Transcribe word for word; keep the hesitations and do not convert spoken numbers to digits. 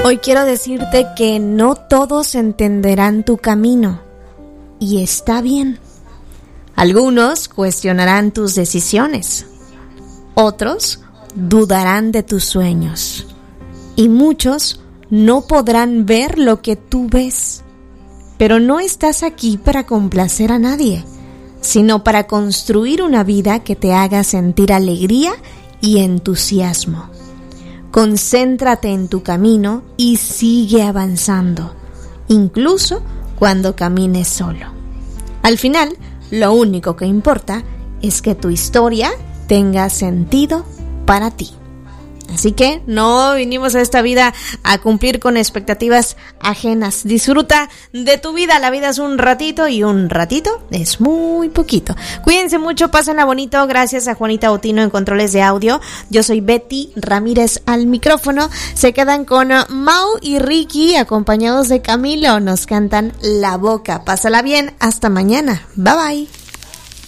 Hoy quiero decirte que no todos entenderán tu camino, y está bien. Algunos cuestionarán tus decisiones, otros dudarán de tus sueños, y muchos no podrán ver lo que tú ves. Pero no estás aquí para complacer a nadie, sino para construir una vida que te haga sentir alegría y entusiasmo. Concéntrate en tu camino y sigue avanzando, incluso cuando camines solo. Al final, lo único que importa es que tu historia tenga sentido para ti. Así que no vinimos a esta vida a cumplir con expectativas ajenas. Disfruta de tu vida. La vida es un ratito y un ratito es muy poquito. Cuídense mucho, pásenla bonito. Gracias a Juanita Botino en controles de audio. Yo soy Betty Ramírez al micrófono. Se quedan con Mau y Ricky acompañados de Camilo. Nos cantan La Boca. Pásala bien. Hasta mañana. Bye bye.